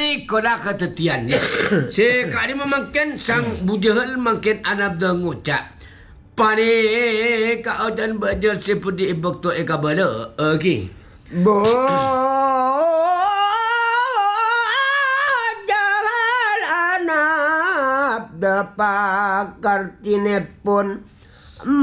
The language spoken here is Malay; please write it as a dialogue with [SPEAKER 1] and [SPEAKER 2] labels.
[SPEAKER 1] kola ketetian ya. Si kali memakan sang bujahal makin anab dengucap. Pane ka odan bajal sepudi ibok to ekabala. Okey.
[SPEAKER 2] Bo jalan anap dapat kartine pun